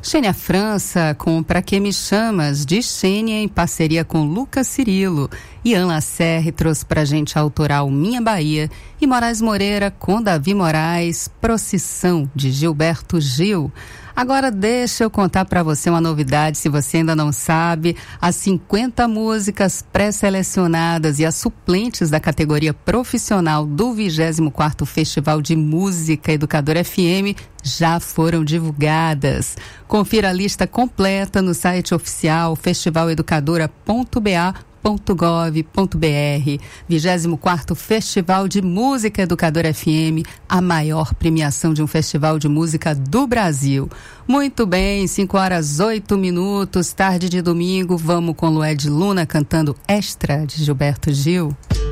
Xênia França com Pra Que Me Chamas, de Xênia em parceria com Lucas Cirilo. Ian Lacerre trouxe pra gente a autoral Minha Bahia. E Moraes Moreira com Davi Moraes, Procissão, de Gilberto Gil. Agora deixa eu contar para você uma novidade, se você ainda não sabe, as 50 músicas pré-selecionadas e as suplentes da categoria profissional do 24º Festival de Música Educadora FM já foram divulgadas. Confira a lista completa no site oficial festivaleducadora.ba.gov.br. 24º Festival de Música Educadora FM, a maior premiação de um festival de música do Brasil. Muito bem, 5h08, tarde de domingo, vamos com Lued Luna cantando Extra, de Gilberto Gil.